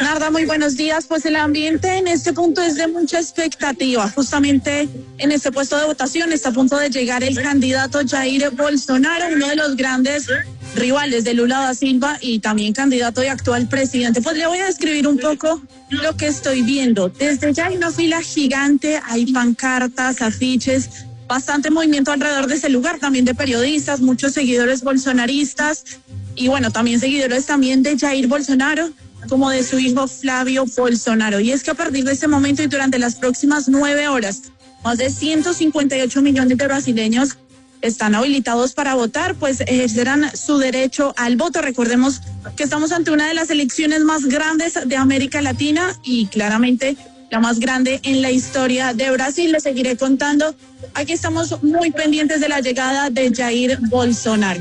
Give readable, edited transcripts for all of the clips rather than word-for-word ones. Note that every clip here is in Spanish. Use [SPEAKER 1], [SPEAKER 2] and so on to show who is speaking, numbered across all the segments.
[SPEAKER 1] Leonarda, muy buenos días. Pues el ambiente en este punto es de mucha expectativa. Justamente en este puesto de votación está a punto de llegar el candidato Jair Bolsonaro, uno de los grandes rivales de Lula da Silva y también candidato y actual presidente. Pues le voy a describir un poco lo que estoy viendo. Desde ya hay una fila gigante, hay pancartas, afiches, bastante movimiento alrededor de ese lugar, también de periodistas, muchos seguidores bolsonaristas y bueno, también seguidores también de Jair Bolsonaro, como de su hijo Flavio Bolsonaro. Y es que a partir de este momento y durante las próximas 9 horas, más de 158 millones de brasileños están habilitados para votar, pues ejercerán su derecho al voto. Recordemos que estamos ante una de las elecciones más grandes de América Latina y claramente la más grande en la historia de Brasil. Les seguiré contando. Aquí estamos muy pendientes de la llegada de Jair Bolsonaro.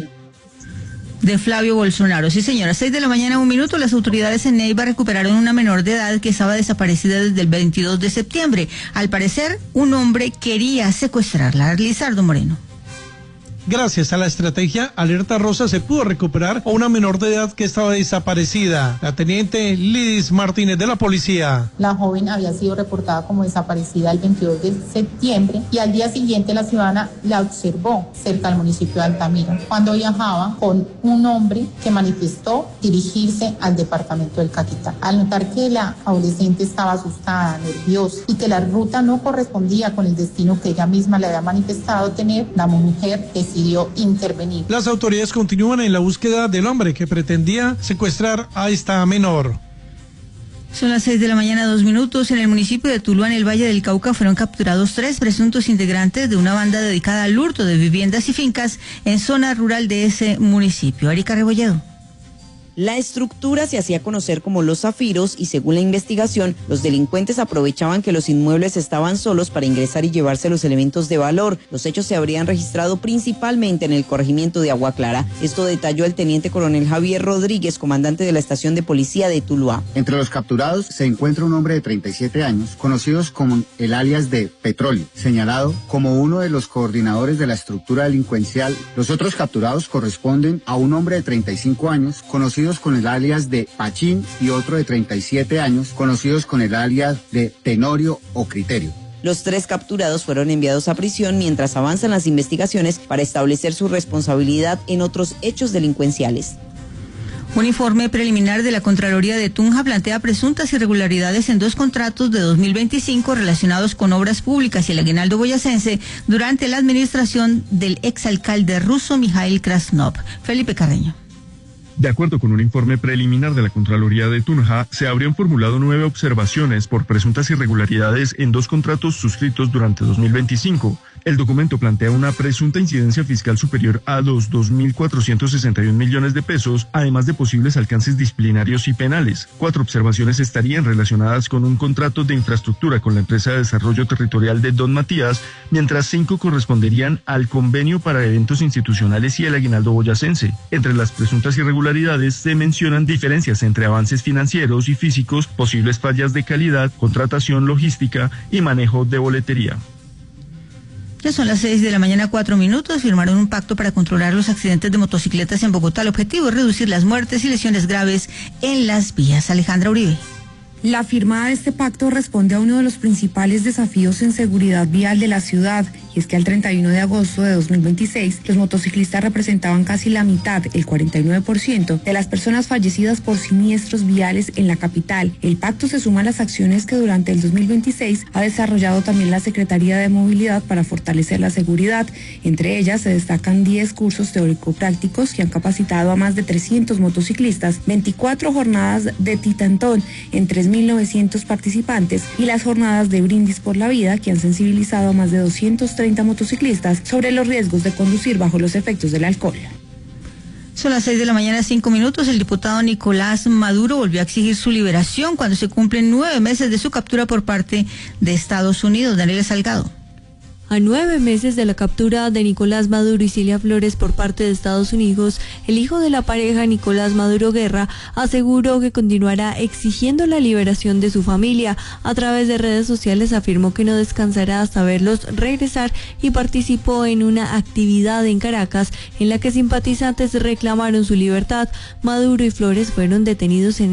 [SPEAKER 2] De Flavio Bolsonaro, sí señora. 6 de la mañana, 1 minuto. Las autoridades en Neiva recuperaron una menor de edad que estaba desaparecida desde el 22 de septiembre. Al parecer, un hombre quería secuestrarla. Lizardo Moreno.
[SPEAKER 3] Gracias a la estrategia Alerta Rosa se pudo recuperar a una menor de edad que estaba desaparecida. La teniente Lidis Martínez de la policía.
[SPEAKER 4] La joven había sido reportada como desaparecida el 22 de septiembre y al día siguiente la ciudadana la observó cerca del municipio de Altamira cuando viajaba con un hombre que manifestó dirigirse al departamento del Caquetá. Al notar que la adolescente estaba asustada, nerviosa y que la ruta no correspondía con el destino que ella misma le había manifestado tener, la mujer decidió intervenir.
[SPEAKER 3] Las autoridades continúan en la búsqueda del hombre que pretendía secuestrar a esta menor.
[SPEAKER 2] Son las 6 de la mañana, 2 minutos. En el municipio de Tuluá, en el Valle del Cauca, fueron capturados 3 presuntos integrantes de una banda dedicada al hurto de viviendas y fincas en zona rural de ese municipio. Erika Rebolledo.
[SPEAKER 5] La estructura se hacía conocer como Los Zafiros y según la investigación, los delincuentes aprovechaban que los inmuebles estaban solos para ingresar y llevarse los elementos de valor. Los hechos se habrían registrado principalmente en el corregimiento de Agua Clara. Esto detalló el teniente coronel Javier Rodríguez, comandante de la estación de policía de Tuluá.
[SPEAKER 6] Entre los capturados se encuentra un hombre de 37 años, conocidos como el alias de Petróleo, señalado como uno de los coordinadores de la estructura delincuencial. Los otros capturados corresponden a un hombre de 35 años, conocido con el alias de Pachín, y otro de 37 años, conocidos con el alias de Tenorio o Criterio.
[SPEAKER 5] Los 3 capturados fueron enviados a prisión mientras avanzan las investigaciones para establecer su responsabilidad en otros hechos delincuenciales.
[SPEAKER 2] Un informe preliminar de la Contraloría de Tunja plantea presuntas irregularidades en 2 contratos de 2025 relacionados con obras públicas y el aguinaldo boyacense durante la administración del exalcalde ruso Mikhail Krasnov. Felipe Carreño.
[SPEAKER 7] De acuerdo con un informe preliminar de la Contraloría de Tunja, se habrían formulado 9 observaciones por presuntas irregularidades en 2 contratos suscritos durante 2025. El documento plantea una presunta incidencia fiscal superior a los 2.461 millones de pesos, además de posibles alcances disciplinarios y penales. 4 observaciones estarían relacionadas con un contrato de infraestructura con la empresa de desarrollo territorial de Don Matías, mientras 5 corresponderían al convenio para eventos institucionales y el aguinaldo boyacense. Entre las presuntas irregularidades se mencionan diferencias entre avances financieros y físicos, posibles fallas de calidad, contratación logística y manejo de boletería.
[SPEAKER 2] Ya son las 6 de la mañana, 4 minutos. Firmaron un pacto para controlar los accidentes de motocicletas en Bogotá. El objetivo es reducir las muertes y lesiones graves en las vías. Alejandra Uribe.
[SPEAKER 8] La firma de este pacto responde a uno de los principales desafíos en seguridad vial de la ciudad, y es que al 31 de agosto de 2026, los motociclistas representaban casi la mitad, el 49%, de las personas fallecidas por siniestros viales en la capital. El pacto se suma a las acciones que durante el 2026 ha desarrollado también la Secretaría de Movilidad para fortalecer la seguridad. Entre ellas se destacan 10 cursos teórico-prácticos que han capacitado a más de 300 motociclistas, 24 jornadas de titantón en 3.900 participantes y las jornadas de brindis por la vida que han sensibilizado a más de 230 motociclistas sobre los riesgos de conducir bajo los efectos del alcohol.
[SPEAKER 2] Son las 6 de la mañana, 5 minutos. El diputado Nicolás Maduro volvió a exigir su liberación cuando se cumplen 9 meses de su captura por parte de Estados Unidos. Daniela Salgado.
[SPEAKER 9] A 9 meses de la captura de Nicolás Maduro y Cilia Flores por parte de Estados Unidos, el hijo de la pareja, Nicolás Maduro Guerra, aseguró que continuará exigiendo la liberación de su familia. A través de redes sociales afirmó que no descansará hasta verlos regresar y participó en una actividad en Caracas en la que simpatizantes reclamaron su libertad. Maduro y Flores fueron detenidos en